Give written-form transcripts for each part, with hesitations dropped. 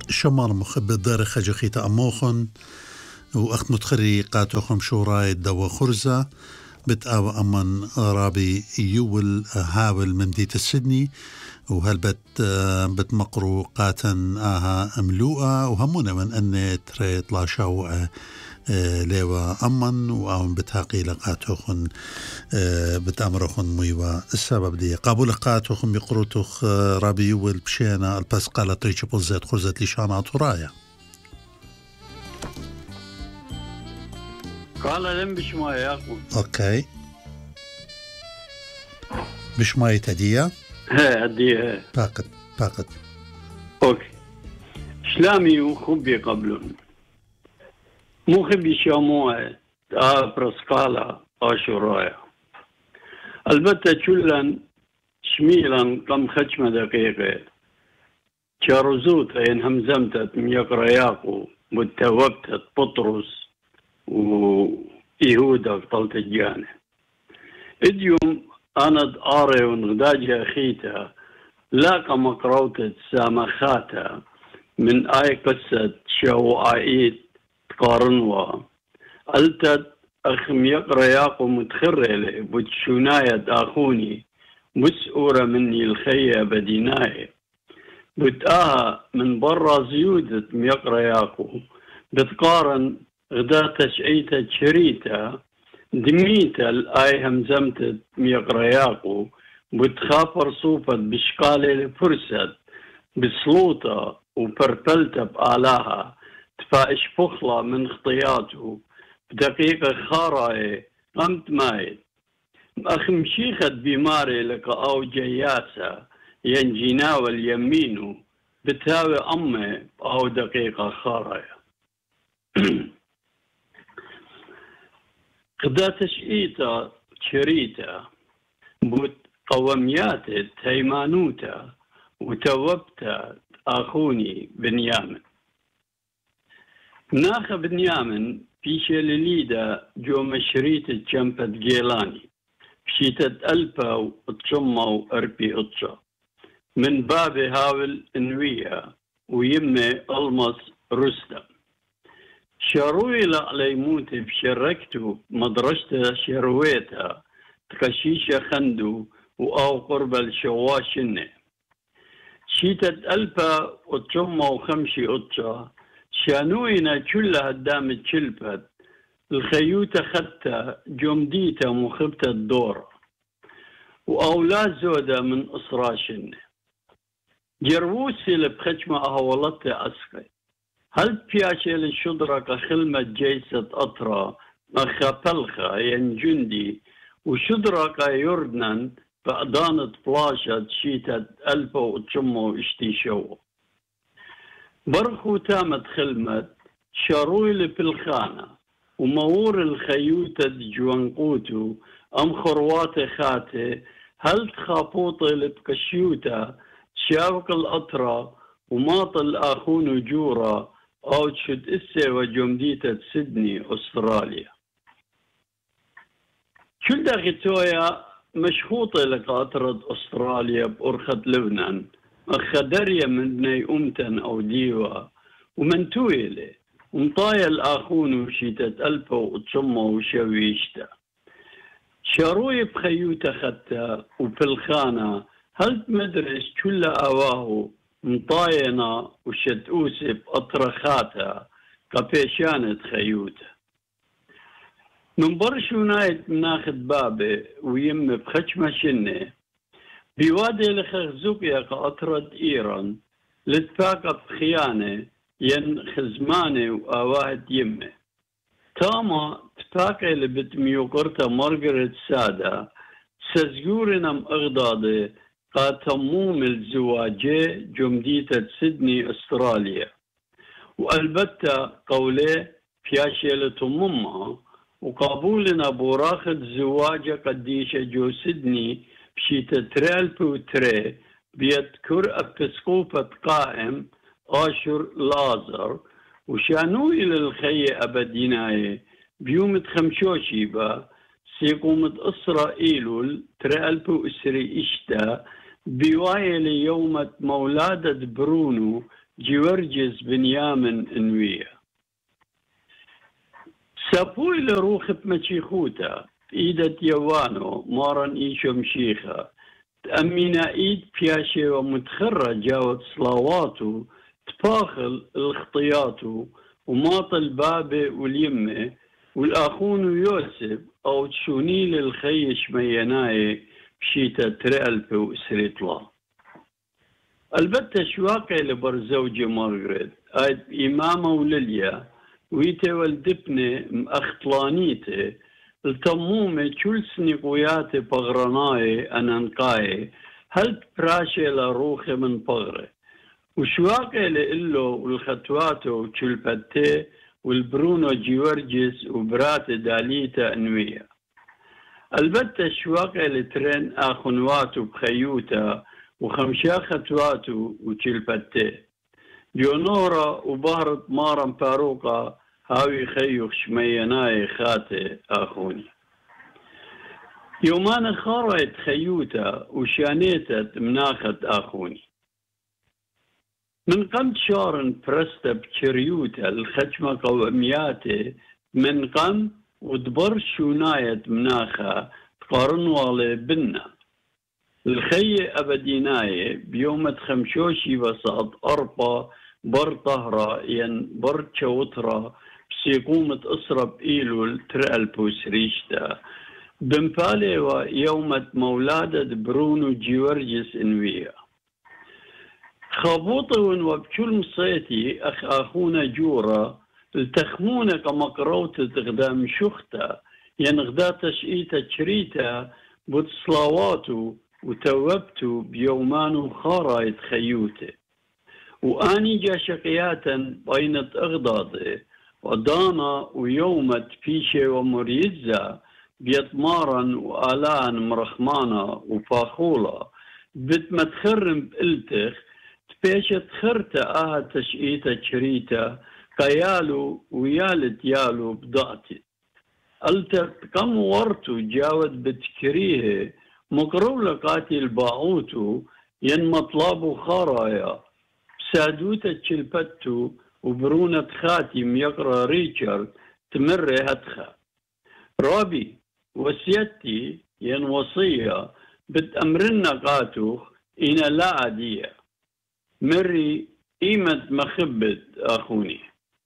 شمال مخبط دار خجخيتا أموخن وأخت متخري قاتوخم شوراي دوا خرزة بتقاوى أمن رابي يول هاول من ديت السدني وهل بتمقرو قاتن آها ملوءة وهمونا من أن تري طلاشاو ليوا أمن وأون بتاقي لقاتوخن بتأمرخن ميوا السبب دي قابل قاتوخن بقروتوخ رابي يول بشينا البسقالة تريش بوزيت خرزت لشانا طرايا قال لم بشماي يا أخو. أوكي بشماي تدية هدية باقت أوكي إسلامي وخبي قبلهم مو خبي شاموه برسقالة أشورايا البتة كلن شميلا كم خشمة دقيقة شارزوت إن همزمتت ميقرياقو متوبتت بطرس ويهودا قتلت الجانة اليوم أنا أري ونغداجة أخيتا لاقى مقروتة سامخاتا من آي قصة شو آيت تقارنوا قلتت أخم يقرأ ياقو متخرلة بتشوناية أخوني مسؤورة مني الخية بديناي بتآها من برا زيودة ميقرأ ياقو بتقارن غدا تشعيتا شريتا دميتا الآي همزمت ميقرياقو بتخافر صوفت بشقالة لفرست بسلوطة وبربلتا بآلاها تفائش فخلة من خطياته بدقيقة خاراي قمت مايت أخم شيخت بماري لك أو جياسة ينجينا واليمينو بتاوي أمي أو دقيقة خاراي قدا تشئيتا شريتا بوت قوميات هيمانوتا وتوبتا أخوني بنيامن ناخ بنيامن في شليليدا جو مشريت جنبت جيلاني بشيتت ألبا وتشمى وأربي أطشا من باب هاول انوية ويمي ألمس رستم شروي لعليموت بشركتو مدرسة شرويتها تكشيشة خندو وأو قرب الشواشنة شيتت ألبا وتشمى وخمشي أطشا شانوينا كلها دامت شلبت الخيوتة خدتها جمديتا مخبتة الدورة وأولاد زودة من أسراشنة جروسي لبخشمة أهولتها أسقي هل بياشي للشدرة خلمة جيسة أطرا مخابلخة ين جندي وشدرة يردنن فأدانة بلاشة شيتة ألفا وتشمو اشتيشو برخو تامت خلمة شارويل بالخانة ومور الخيوتة جوانقوتو أم خروات خاتي هل تخابوطي لبكشيوتا شاوك الأطرا وماط الآخون جورا أو تشد إسي وجمديتة سيدني أستراليا شو داخلتويا مشخوطة لك أطرد أستراليا بأرخة لبنان أخدريا من بني أمتن أو ديوة ومن تويلة ومطايا الآخون وشيتة ألفا وتشمى وشويشتا شاروي بخيوتا خدتا وفي الخانة هل تمدرس كل أواهو مطاينا وشد أوسب أطرخاتها كبيشانة خيوتا من برشو نايت مناخد بابي ويم بخشمة شنة بوادي لخزوك يا قطرة إيران لتفاقب خيانة ين خزمانة وآواهد يمه تاما تفاقي لبتميو قرطة مارغريت سادة سزجورنا مغضاضي قاتموم الزواجي جمديتة سيدني أستراليا والبتة قولي فياشيلة مما وقابولنا براخد زواجة قديشة جو سيدني بشيتة تريلب وتري بيذكر أبسقوفة قائم آشر لازر وشانو إلى الخي أبديناي بيوم خمشوشي با سيقومت إسرائيل تريلب وإسري إشتا بوايل يوم مولادة برونو جيورجيس بنيامن انوية سابوي لروخ بمشيخوتا إيدة يوانو مارن إيشو مشيخة تأمينا إيد بياشي ومتخرة جاوت صلاواتو تفاخل الخطياتو وماطل بابي واليمة والآخون يوسف أو تشوني للخيش ميناي بشيتا ترألب وإسريت الله البتة شواقي لبرزوجي مارغريت آيد إمامة ولليا ويتي والدبنة مأخطلانيتي التمومة كل سنقوياتي بغرناي أنانقاي هل براشي لروخي من بغري وشواقي لإلو والخطواتو تشلبتي والبرونو جيورجيس وبرات داليتا انوية البتة شواقي لترين آخنواتو بخيوتا وخمشا خطواتو وتشلبتي ديونورا وبهرت مارم باروقا هاوي خيوخ شميناي خاتي آخوني يومان خارت خيوتا وشانيتت مناخت آخوني من قمت شارن برستا بشريوتا الخشمة قومياتي من قم ودبر شوناية مناخا تقارنوا بنا الخي أبديناي بيوم خمشوشي وسط أربا بر طهرة ين بر شوطرة بسيقومة أسرب إيلول ترأل بوسريشتا بمبالي ويومة مولادة برونو جيورجيس انوية خابوطون وبكل مصيتي أخونا جورا التخمونة كمقروت تغدام شختا ينغدا تشئيتا تشريتا بتصلاواتو وتوبتو بيومان خارايت خيوتي وآني جا شقياتا بينة أغضاضي ودانا ويومت فيشي ومريزة بيتمارن وآلان مرخمانا وفاخولا بتمتخرم بقلتخ تبيشة تخرتا تشئيتا تشريتا قيالو ويالت يالو بضعتي قلت كم ورتو جاود بتكريه مقرولة قاتل باعوتو ين مطلابو خارايا سادوتا تشلبتو وبرونة خاتم يقرأ ريتشارد تمر هدخا رابي وسيتي ين وصية بتأمرنا قاتوخ إن لا عادية مري قيمة مخبت أخوني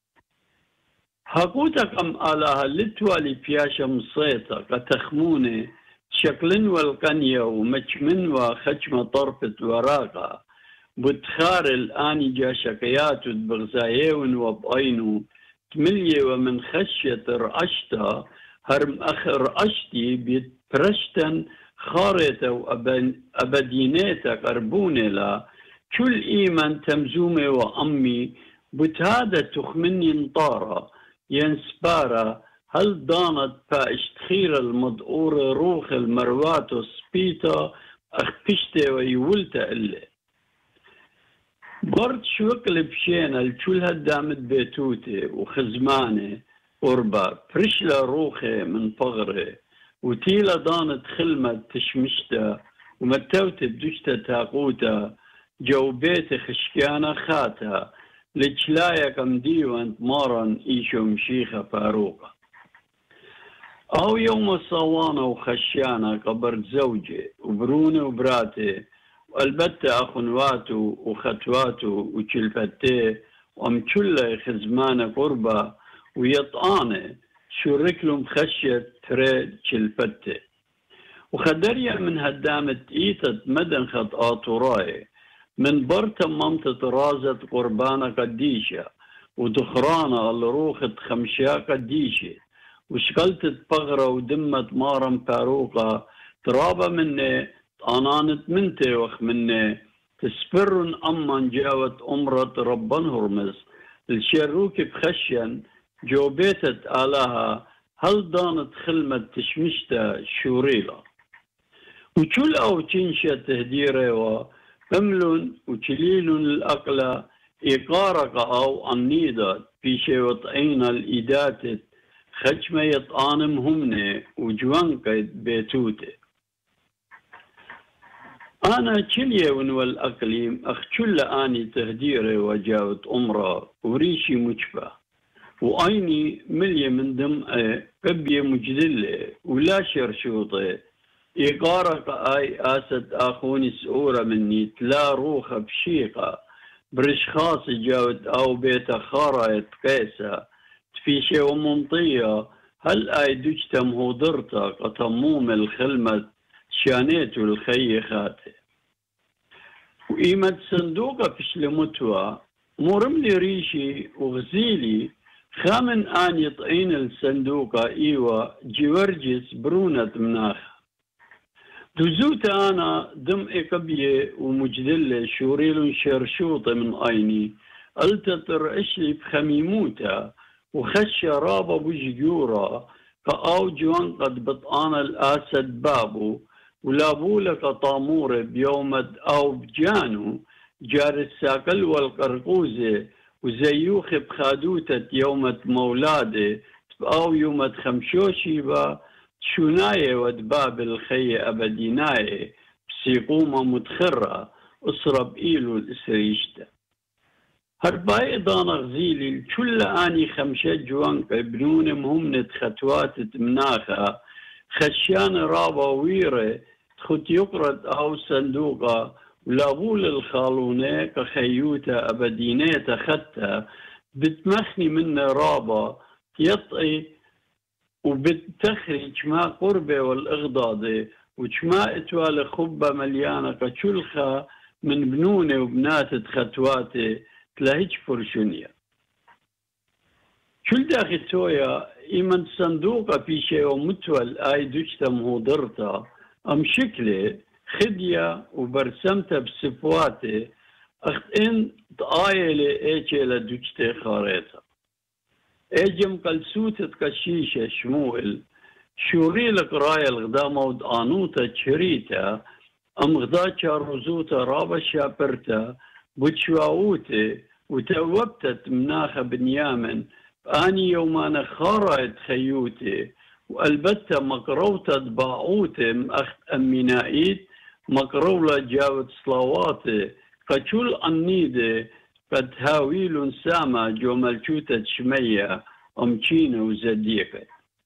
حقوتا كم آلها لتوالي بياشا مصيطة كتخموني شكلن والقنية ومجمن وخشمة طرفة وراقة بتخار الآن جا شكيات بغزايون وبأينو تملي ومن خشية رأشتا هرم أخر أشتي بيتبرشتن خارطة وأبدينيتا قربوني لا كل إيمان تمزومي وأمي بتهادة تخمني انطارة ينسبارة هل ضانت فاشتخير المضؤور روخ المرواتو سبيتا أخبشتي ويولتا إلي برد شوكل بشينا الكل هدامت بيتوتي وخزماني قربا برشلا روخي من فغري وتيلا ضانت خلمة تشمشتا ومتوت بدشتا تاقوتا جو بيتي خشكيانا خاتا لجلايا كم ديوان مارن إيشو مشيخة فاروقة أو يوم الصوانة وخشيانا قبرت زوجي وبروني وبراتي والبتة أخنواتو وختواتو وشلفتي ومشلة خزمانة قربة ويطاني شركلهم خشية تري شلفتي وخدريا من هدامة إيتت مدن خط آطوراي من برتا ممتة رازت قربانة قديشة ودخرانة الروخة خمشيا قديشة وشكلت بغرة ودمت مارم باروقة ترابة مني طانانت منتي وخ مني تسبرن أمان جاوت أمرة ربان هرمز الشروك بخشين جو بيتت آلها هل دانت خلمة تشمشتا شوريلا وكل أو تنشا تهديري بملون وتليل الأقلى إقارق أو النيدة بيشي وطعين الإدات خجمة يطانم همني وجوانك بيتوتي أنا كلية والأقليم أخشل آني تهديري وجاوت أمرا وريشي مجفى وأيني ملية من دمعة قبية مجدلة ولا شرشوطة إيقارك آي آسد آخوني سؤورة مني تلا روخة بشيقة برشخاص جاوت أو بيت خارة قيسة تفيشة ومنطية هل آي دجتم هودرتا قطموم الخلمة شانيتو الخيخاتي وإيمة صندوقة فشلمتوا مرملي ريشي وغزيلي خامن آن يطعين الصندوقة إيوة جورجيس برونة مناخ دزوت أنا دم إقبية ومجدلة شوريل شرشوطة من أيني التطر أشلي بخميموتا وخش رابا بجيورا كأو جوان قد بطعان الأسد بابو ولابولك طامورة بيومد أو بجانو جار الساقل والقرقوزة وزيوخ بخادوتة يومة مولادة أو يومة خمشوشي با شناية ودباب الخية أبديناية بسيقومة متخرة أسرب إيلو الإسريشتة هرباي دانا غزيلي الكل آني خمشة جوانك ابنون مهمنة خطوات مناخة خشيان رابا ويرة تخت يقرد أو صندوقة ولابول الخالونة كخيوتة أبدينية خدتها بتمخني من رابا يطئي وبتخرج ما قربة والإغضاضة وشما اتوال خبة مليانة كشلخة من بنونة وبنات خطواتي تلاهيج فرشونية شل داخل تويا إيمن صندوقة في شيء ومتول آي دوشتا مهودرتا أم شكله خدية وبرسمتها بصفواتي أخت إن تآيلة إيجي لدوشتا خاريتا إيجم قلسوتة كشيشة شموئل شوري لك راية الغدامة ودانوتا شريتا أم غدا شاروزوتا رابا شابرتا بتشواوتي وتوبتت مناخ بنيامن أني يوم أنا خارت خيوتي وألبت مقروطة باعوتي مأخت أمينائيت مقرولة جاوت صلواتي قتشول أنيدي قد هاويل ساما جو ملشوتة شمية أمشينة وزديقة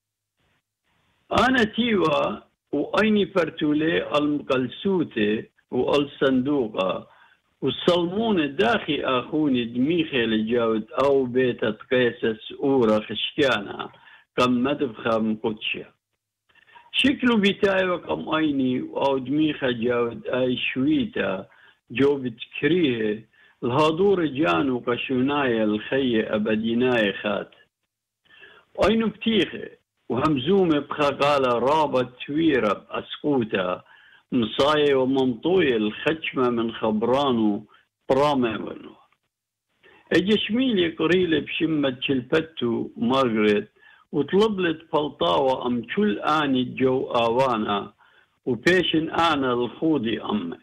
أنا تيوا وأيني فرتولي المقلسوتي والصندوقة والصلمون داخي أخوني دميخي لجاود أو بيت قيسس أورا خشكانا كم مدبخة مقدشة شكلو بتاعي وكم أيني أو دميخة جاود أي شويتا جو بتكريه الهادور جانو كشونايا الخية أبديناي خات أينو بتيخي وهمزومي بخاقالة رابط تويرة بأسقوتا مصاية ومنطوية الخشمة من خبرانو برامة ونو اجي شميلي قريلة بشمة شلبتو مارغريت وطلبلت بلطاوة أم كل آني الجو آوانا وبيشن آنا الخوضي أمي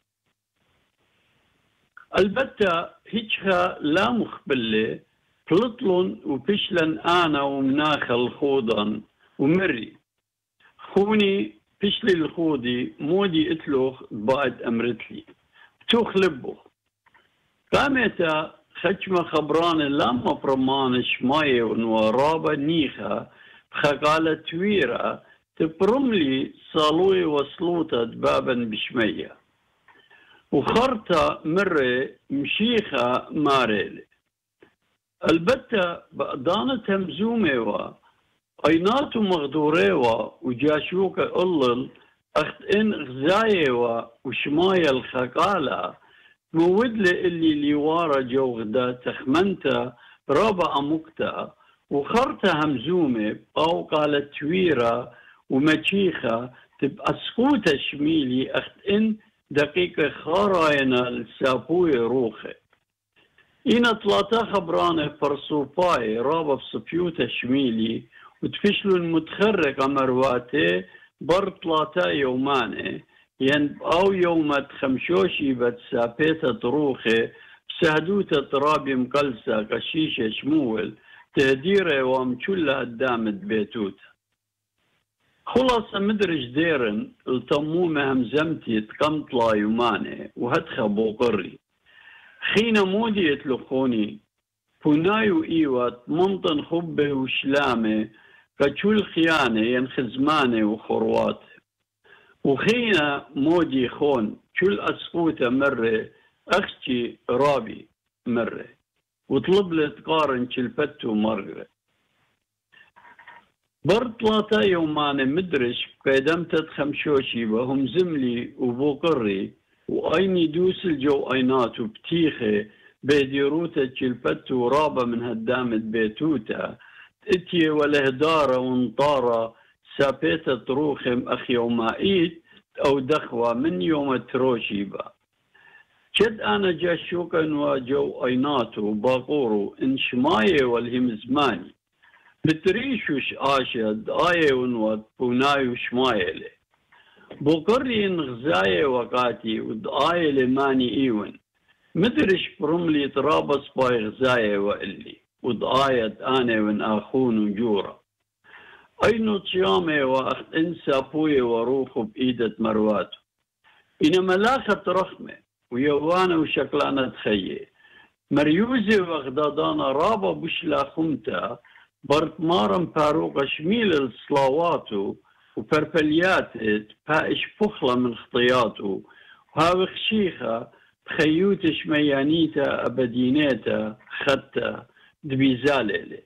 البتة هيجها لا مخبلة بلطلن وبشلن آنا ومناخ الخوضان ومري خوني بشلي الخوضي مودي اتلوخ بعد أمرتلي بتوخلبو قامتا خشمة خبران لما برمان شماية ونورابة نيخة بخقالة تويرة تبرملي صالوي وصلوطة بابا بشمية وخرطة مرة مشيخة ماريلي البتة بقدانة همزوميوة أيناتو مغدوريوة وجاشوك ألل أخت إن غزايوة وشماية الخقالة مودلة اللي ليوارا جو غدا تخمنتا رابع مكتا وخرطة همزومة أو قالت تويرة ومشيخة تبقى سقوطة شميلي أخت إن دقيقة خاراينا السابوي روخي إنا طلاتا خبرانة فرصوباي رابا بصفيوتا شميلي وتفشلو المتخرق مرواتي بر طلاتا يوماني ين أو يومت خمشوشي بتسابيتا طروخي بسهدوتا ترابي مقلسة قشيشة شمول تهديرة وامشولها الدامت بيتوتا خلاصة مدرج ديرن التمومة همزمتي تقمت لا يماني وهدخ بوقري خينا مودي يتلقوني فنايو إيوات منطن خبه وشلامه كتشول خيانة ينخزمانه وخروات وخينا مودي خون شول أسقوته مرة أختي رابي مرة وطلب لي تقارن شلبته مرة برطلاتا يوماني مدرش قيدمت خمشوشي وهم زملي وبوقري وأيني دوس الجو أينات وبتيخي بيديروتا شلبته رابة من هدامة بيتوتا اتي والهدارة وانطارة سابيتا تروخم أخي ومائيت أو دخوة من يوم تروشيبا شد أنا جاشوكا وجو أيناتو باقورو إن شماية والهم زماني بتريشوش آشد آية ونوات بونايو شمايلة بوقري إن غزاية وقاتي ودآية لماني إيون مدرش برملي ترابص باي غزاية وإلي ودآية آني ون آخون وجورة أينو تشيامي وأخت إنسا بوي وروخو بإيدة مرواتو إنما لاخت رخمة ويوانا وشكلانا تخيي مريوزي وغدادانا رابا بشلا خمتا برتمارن باروقة شميل الصلاواتو وبربلياتت باش بخلة من خطياتو وهاو خشيخة بخيوتش ميانيتا أبدينيتا خدتا دبيزالي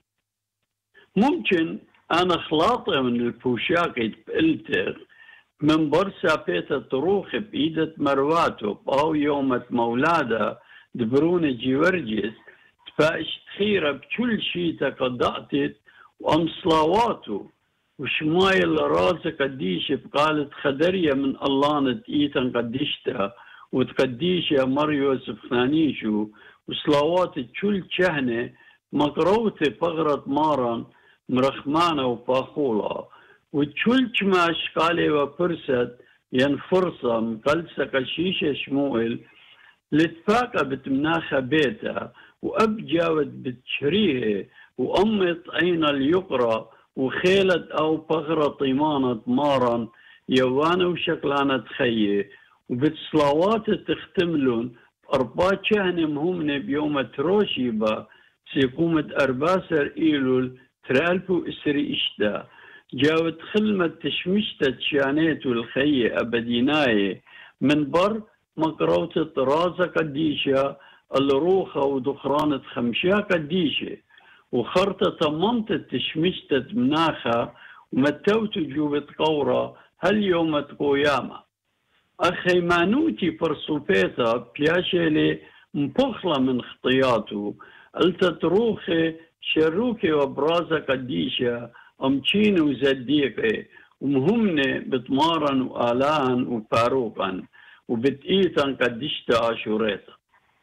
ممكن أنا خلاطة من البوشاقي بقلتر من برسا بيتا تروخ بإيدة مرواتو أو يومة مولادة دبرون جيورجيس تباش تخيرة بكل شي تقضعتت وأم صلاواتو وشمايل رازة قديشة بقالت خدرية من الله نتقيتا قديشتا وتقديشة مريوس بخنانيشو وصلاوات كل شهنة مقروتة بغرة مارن مرخمانة وفاخولة وتشولش ما اشقالي وبرست ينفرصة مقلسة قشيشة شموئل لتفاقة بتمناخة بيتا وأبجاود بتشريه وأمت عين اليقرى وخيلت أو بغرة طيمانة مارن يوانا وشكلانة تخيه وبتصلاوات تختملون أربعة شهن مهمنة بيوم تروشيبا سيقومة أرباسر إيلول ترالبو إسري إشتا جاوت خلمة تشمشتة تشانيتو الخية أبديناي من بر مقروطة رازة قديشة الروخة ودخرانة خمشة قديشة وخرطة منطة تشمشتة مناخة ومتوت جوبة قورة هل يوم تقوياما أخي مانوتي فرصوبيتا بياشيلي مبخلة من خطياتو التتروخي شروكي وبرازة قديشة أمشين وزديقي ومهمنة بتمارن وآلان وباروقا وبتقيتا قديشتا آشوريتا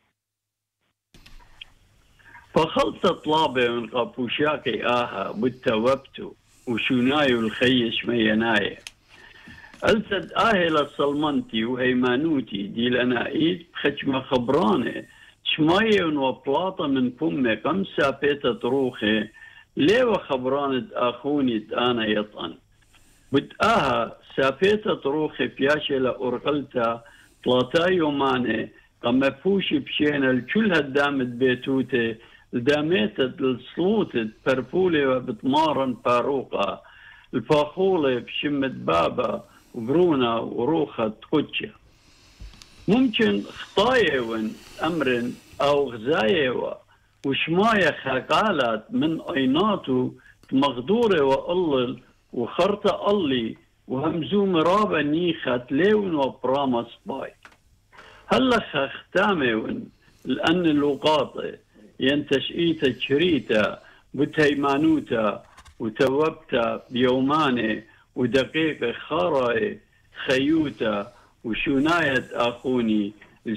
فخلت طلابي من قابوشاكي آها بالتوبتو وشونايو الخيش ميناي ألسد آهلة صلمنتي وهيمانوتي دي لنائيد بخجمة خبراني شمايون وبلاطة من فمي كم سابيتا تروخي ليو خبرانة آخوني أنا يطن بدآها سابيتا تروخي بياشي لأرقلتا طلاتا يوماني قم فوشي بشينا الكل هدامت بيتوتي الداميتت الصلوتت بربولي وبتمارن باروقة الفاخولة بشمت بابا وبرونا وروخة تكوتشا ممكن خطايا أمر أو غزايا وشمايا خاقالات من أيناتو مغدورة وألل وخرطة ألي وهمزو مرابة نيخة ليون وبراما سباي هلا ختاميون لأن اللقاطة ينتشئيتا تشريتا بتيمانوتا وتوبتا بيوماني ودقيقة خاراي خيوتا وشوناية آخوني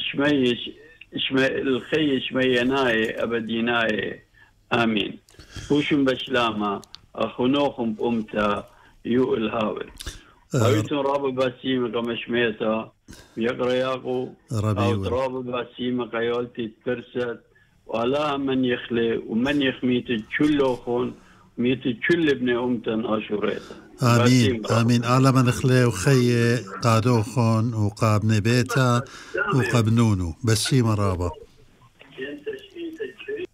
الخي شميناي أبديناي آمين وشم بشلامة أخونوخم بأمتا يو الهاول أويتن رابو باسيمة قمشميتا يقرأ ياقو أو رابو باسيمة قيولتي ترسد ولا من يخلي ومن يخميت كلوخون ميت كل ابن أمتن أشوريتا. آمين آمين. على من خلي وخي قادوخون وقابن بيتا وقابنونو بسي مرابا.